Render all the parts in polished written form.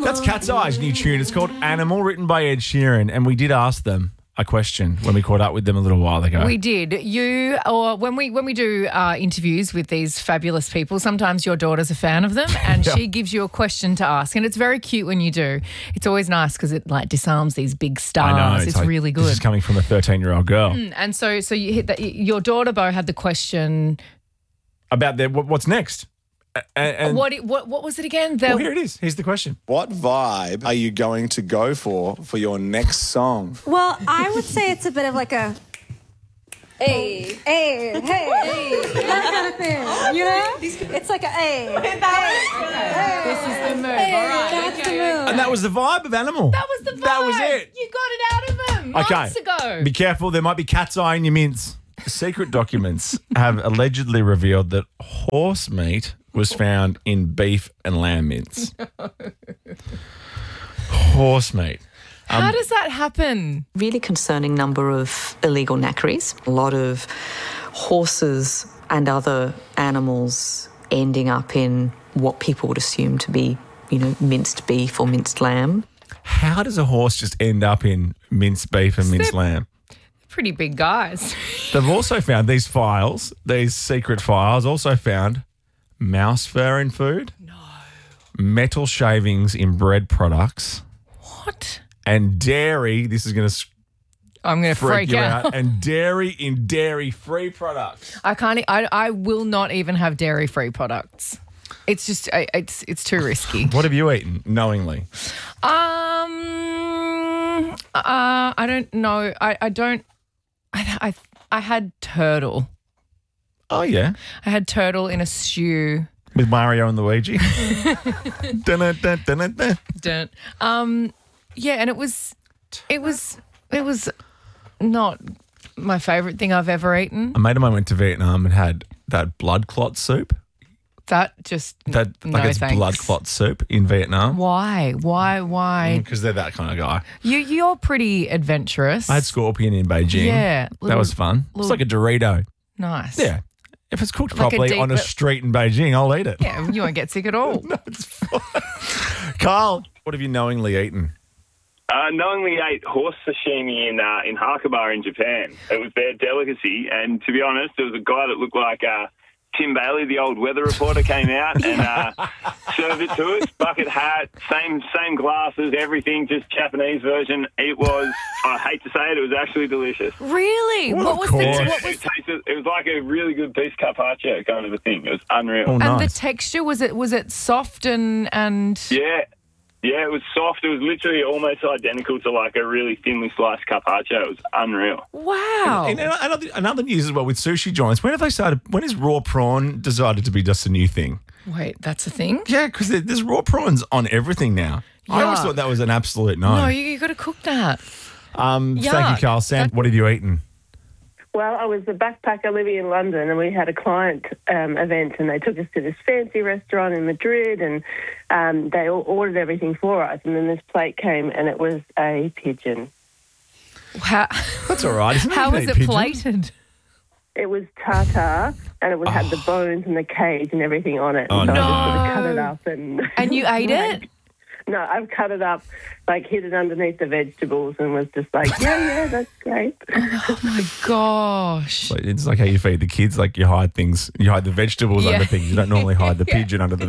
That's Cat's Eyes' new tune. It's called Animal, written by Ed Sheeran. And we did ask them a question when we caught up with them a little while ago. We did. When we do interviews with these fabulous people, sometimes your daughter's a fan of them and she gives you a question to ask. And it's very cute when you do. It's always nice because it like disarms these big stars. I know. It's like, really good. This is coming from a 13-year-old girl. And so you hit that. Your daughter, Bo, had the question About what's next. And what was it again? well, here it is. Here's the question. What vibe are you going to go for your next song? Well, I would say it's a bit of like a hey, that kind of thing. You know? It's like a hey. This is the move. All right. That's the move. And that was the vibe of Animal. That was the vibe. That was it. You got it out of him months ago. Be careful. There might be cat's eye in your mints. Secret documents have allegedly revealed that horse meat was found in beef and lamb mints. Horse meat. How does that happen? Really concerning number of illegal knackeries. A lot of horses and other animals ending up in what people would assume to be, minced beef or minced lamb. How does a horse just end up in minced beef and minced lamb? Pretty big guys. They've also found these secret files, also found mouse fur in food. No. Metal shavings in bread products. What? And dairy, this is going to I'm going to freak out. And dairy in dairy-free products. I will not even have dairy-free products. It's just, it's too risky. What have you eaten knowingly? I don't know. I had turtle. Oh, yeah. I had turtle in a stew. With Mario and Luigi. Dun, dun, dun, dun, dun. Yeah, and it was not my favourite thing I've ever eaten. A mate of mine went to Vietnam and had that blood clot soup. It's blood clot soup in Vietnam. Why? Because they're that kind of guy. You're pretty adventurous. I had scorpion in Beijing. Yeah. That was fun. It's like a Dorito. Nice. Yeah. If it's cooked Like a properly on a street in Beijing, I'll eat it. Yeah, you won't get sick at all. No, it's fine. Carl, what have you knowingly eaten? Knowingly ate horse sashimi in Hakuba in Japan. It was their delicacy, and to be honest, there was a guy that looked like Tim Bailey, the old weather reporter, came out and served it to us. Bucket hat, same glasses, everything, just Japanese version. It was, I hate to say it, it was actually delicious. Really? What was It was like a really good beef carpaccio kind of a thing. It was unreal. Oh, nice. And the texture, was it soft and Yeah, it was soft. It was literally almost identical to like a really thinly sliced carpaccio. It was unreal. Wow. And another news as well with sushi joints. When is raw prawn decided to be just a new thing? Wait, that's a thing? Yeah, because there's raw prawns on everything now. I always thought that was an absolute no. No, you got to cook that. Thank you, Carl. Sam, what have you eaten? Well, I was a backpacker living in London, and we had a client event, and they took us to this fancy restaurant in Madrid, and they all ordered everything for us, and then this plate came, and it was a pigeon. That's all right. How was it plated? It was tartare, and it had the bones and the cage and everything on it. Oh, so no. I just sort of cut it up. And you ate it? No, I've cut it up, hid it underneath the vegetables and was just like, yeah, that's great. Oh, my gosh. It's like how you feed the kids, like you hide the vegetables under things. You don't normally hide the pigeon under the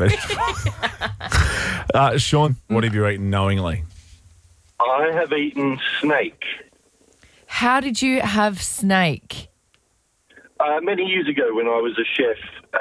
vegetables. Sean, what have you eaten knowingly? I have eaten snake. How did you have snake? Many years ago when I was a chef,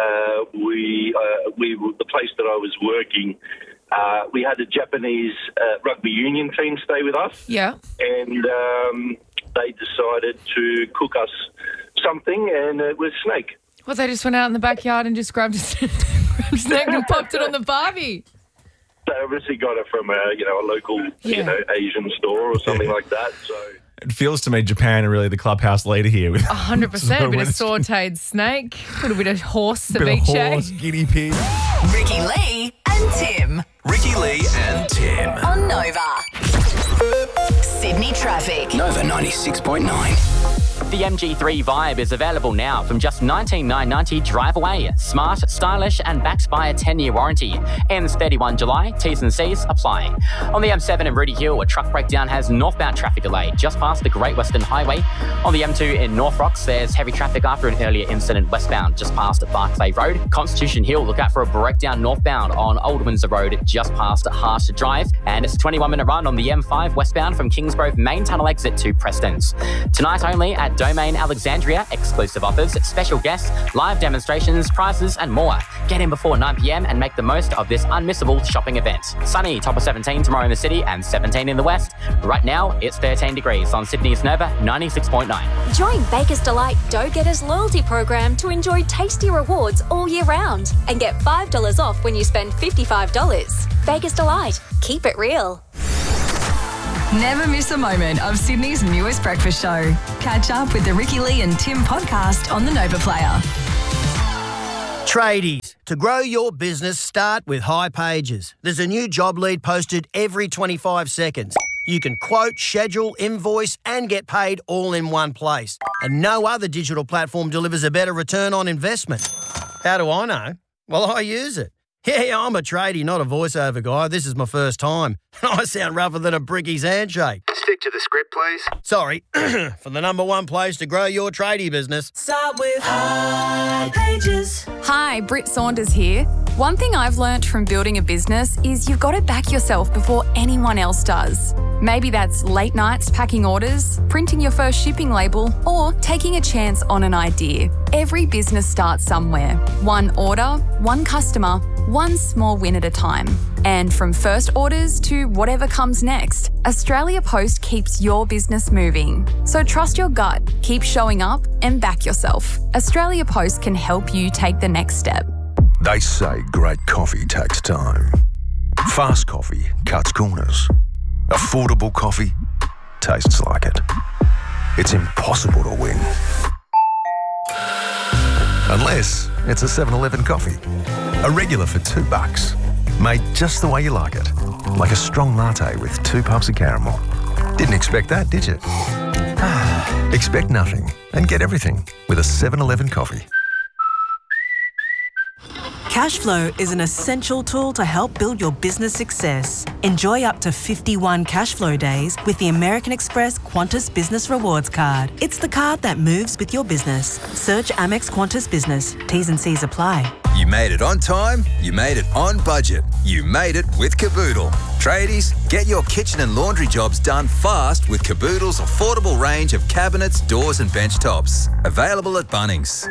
the place that I was working, we had a Japanese rugby union team stay with us. Yeah. And they decided to cook us something, and it was snake. Well, they just went out in the backyard and just grabbed a snake and popped it on the barbie. They obviously got it from a local, Asian store or something like that. So it feels to me Japan are really the clubhouse leader here. With 100%. A bit of sautéed snake, a little bit of horse ceviche. Bit of horse, guinea pig. Ricky Lee and Tim. Ricky Lee and Tim. On Nova. Sydney Traffic. Nova 96.9. The MG3 Vibe is available now from just $19,990 drive away. Smart, stylish and backed by a 10-year warranty. Ends 31 July. T's and C's apply. On the M7 in Rooty Hill, a truck breakdown has northbound traffic delay just past the Great Western Highway. On the M2 in North Rocks, there's heavy traffic after an earlier incident westbound just past Barclay Road. Constitution Hill, look out for a breakdown northbound on Old Windsor Road just past Harsh Drive. And it's a 21-minute run on the M5 westbound from Kingsgrove Main Tunnel exit to Prestons. Tonight only at Domain Alexandria, exclusive offers, special guests, live demonstrations, prizes and more. Get in before 9 p.m. and make the most of this unmissable shopping event. Sunny, top of 17 tomorrow in the city and 17 in the west. Right now, it's 13 degrees on Sydney's Nova 96.9. Join Baker's Delight Dough Getters loyalty program to enjoy tasty rewards all year round and get $5 off when you spend $55. Baker's Delight. Keep it real. Never miss a moment of Sydney's newest breakfast show. Catch up with the Ricky Lee and Tim podcast on the Nova Player. Tradies, to grow your business, start with High Pages. There's a new job lead posted every 25 seconds. You can quote, schedule, invoice and get paid all in one place. And no other digital platform delivers a better return on investment. How do I know? Well, I use it. Yeah, I'm a tradie, not a voiceover guy. This is my first time. And I sound rougher than a bricky's handshake. Stick to the script, please. Sorry, for the number one place to grow your tradie business. Start with High Pages. Hi, Britt Saunders here. One thing I've learnt from building a business is you've got to back yourself before anyone else does. Maybe that's late nights packing orders, printing your first shipping label, or taking a chance on an idea. Every business starts somewhere. One order, one customer, one small win at a time. And from first orders to whatever comes next, Australia Post keeps your business moving. So trust your gut, keep showing up and back yourself. Australia Post can help you take the next step. They say great coffee takes time. Fast coffee cuts corners. Affordable coffee tastes like it. It's impossible to win. Unless it's a 7-Eleven coffee. A regular for $2. Made just the way you like it. Like a strong latte with 2 puffs of caramel. Didn't expect that, did you? Expect nothing and get everything with a 7-Eleven coffee. Cashflow is an essential tool to help build your business success. Enjoy up to 51 Cashflow days with the American Express Qantas Business Rewards Card. It's the card that moves with your business. Search Amex Qantas Business. T's and C's apply. You made it on time, you made it on budget, you made it with Caboodle. Tradies, get your kitchen and laundry jobs done fast with Caboodle's affordable range of cabinets, doors and bench tops. Available at Bunnings.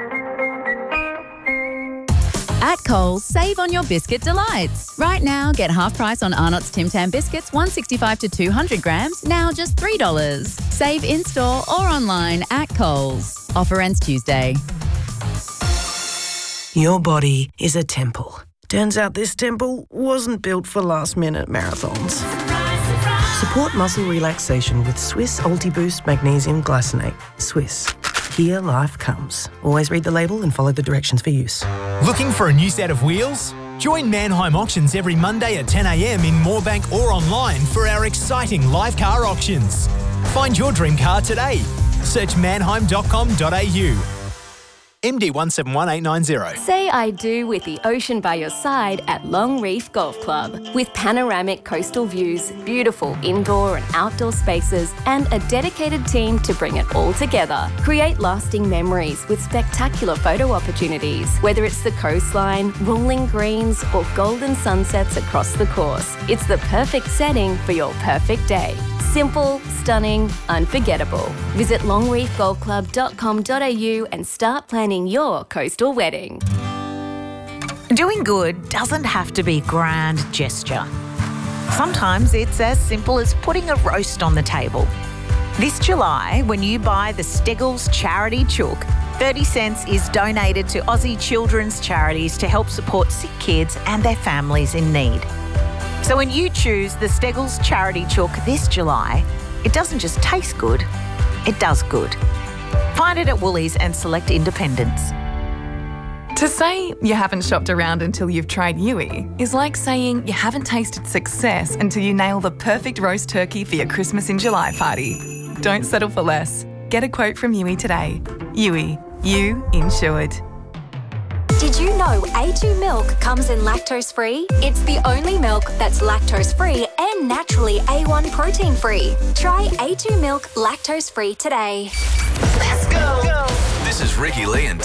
At Coles, save on your biscuit delights. Right now, get half price on Arnott's Tim Tam biscuits, 165 to 200 grams, now just $3. Save in-store or online at Coles. Offer ends Tuesday. Your body is a temple. Turns out this temple wasn't built for last-minute marathons. Support muscle relaxation with Swiss Ultiboost Magnesium Glycinate. Swiss. Here life comes. Always read the label and follow the directions for use. Looking for a new set of wheels? Join Manheim Auctions every Monday at 10 a.m. in Moorebank or online for our exciting live car auctions. Find your dream car today. Search manheim.com.au. MD 171890. Say I do with the ocean by your side at Long Reef Golf Club. With panoramic coastal views, beautiful indoor and outdoor spaces, and a dedicated team to bring it all together. Create lasting memories with spectacular photo opportunities, whether it's the coastline, rolling greens, or golden sunsets across the course. It's the perfect setting for your perfect day. Simple, stunning, unforgettable. Visit longreefgolfclub.com.au and start planning your coastal wedding. Doing good doesn't have to be a grand gesture. Sometimes it's as simple as putting a roast on the table. This July, when you buy the Steggles Charity Chook, 30 cents is donated to Aussie children's charities to help support sick kids and their families in need. So when you choose the Steggles Charity Chook this July, it doesn't just taste good, it does good. Find it at Woolies and select independents. To say you haven't shopped around until you've tried Yui is like saying you haven't tasted success until you nail the perfect roast turkey for your Christmas in July party. Don't settle for less. Get a quote from Yui today. Yui, you insured. Did you know A2 milk comes in lactose-free? It's the only milk that's lactose-free and naturally A1 protein-free. Try A2 milk lactose-free today. Let's go. This is Ricky Lee and